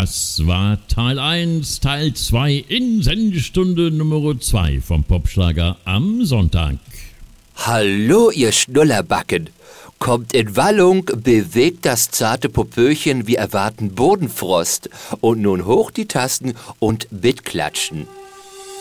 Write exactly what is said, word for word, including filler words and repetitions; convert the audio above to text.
Das war Teil eins, Teil zwei in Sendestunde Nummer zwei vom Popschlager am Sonntag. Hallo, ihr Schnullerbacken. Kommt in Wallung, bewegt das zarte Popöchen, wir erwarten Bodenfrost. Und nun hoch die Tasten und mitklatschen.